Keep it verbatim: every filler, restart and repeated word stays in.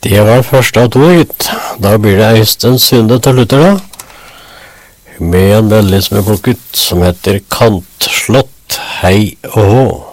Det var første av to, gitt. Da blir det Øystein Sunde til slutter da. Med en veldig som er plukket, som heter Kantslott, hei og hå.